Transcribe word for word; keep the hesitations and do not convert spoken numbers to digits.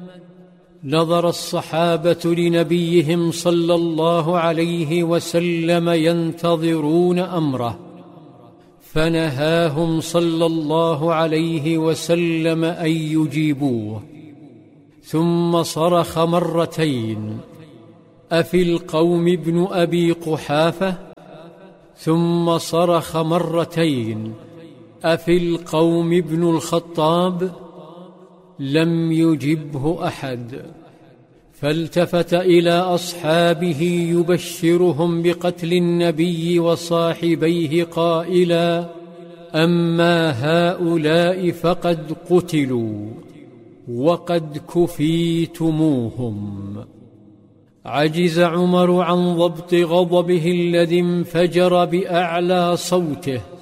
نظر الصحابة لنبيهم صلى الله عليه وسلم ينتظرون أمره، فنهاهم صلى الله عليه وسلم أن يجيبوه، ثم صرخ مرتين: أفي القوم ابن أبي قحافة؟ ثم صرخ مرتين: أفي القوم ابن الخطاب؟ لم يجبه أحد، فالتفت إلى أصحابه يبشرهم بقتل النبي وصاحبيه قائلا: أما هؤلاء فقد قتلوا وقد كفيتموهم. عجز عمر عن ضبط غضبه الذي انفجر بأعلى صوته،